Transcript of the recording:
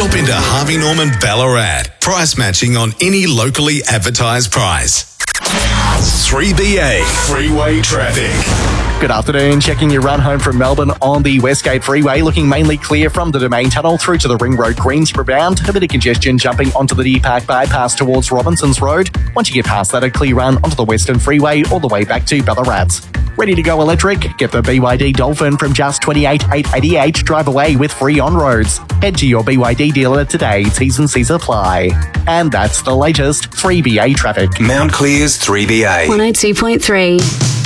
Hop into Harvey Norman Ballarat. Price matching on any locally advertised price. 3BA Freeway Traffic. Good afternoon. Checking your run home from Melbourne on the Westgate Freeway. Looking mainly clear from the Domain Tunnel through to the Ring Road Greensboro bound. A bit of congestion jumping onto the Deer Park bypass towards Robinsons Road. Once you get past that, a clear run onto the Western Freeway all the way back to Ballarat. Ready to go electric? Get the BYD Dolphin from just $28,888. Drive away with free on-roads. Head to your BYD dealer today. T's and C's apply. And that's the latest 3BA traffic. Mount Clear's 3BA. 102.3.